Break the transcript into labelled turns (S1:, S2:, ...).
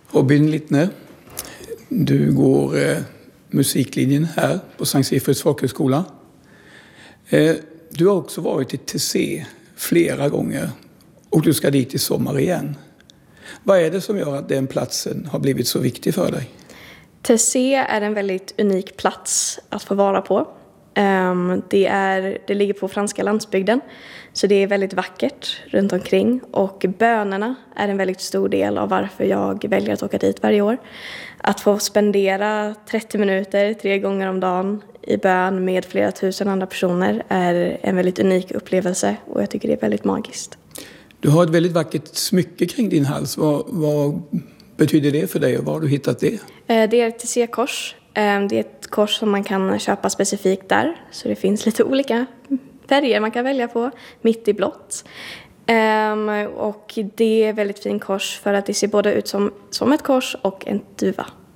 S1: Robin Littner, du går musiklinjen här på Sankt Sigfrids folkhögskola. Du har också varit i Tessé flera gånger och du ska dit i sommar igen. Vad är det som gör att den platsen har blivit så viktig för dig?
S2: Tessé är en väldigt unik plats att få vara på. Det ligger på franska landsbygden, så det är väldigt vackert runt omkring. Och bönerna är en väldigt stor del av varför jag väljer att åka dit varje år. Att få spendera 30 minuter 3 gånger om dagen i bön med flera tusen andra personer är en väldigt unik upplevelse och jag tycker det är väldigt magiskt.
S1: Du har ett väldigt vackert smycke kring din hals. Vad betyder det för dig och var har du hittat det?
S2: Det är ett Tessé-kors. Det är ett kors som man kan köpa specifikt där. Så det finns lite olika färger man kan välja på. Mitt i blått. Och det är väldigt fin kors för att det ser både ut som ett kors och en duva.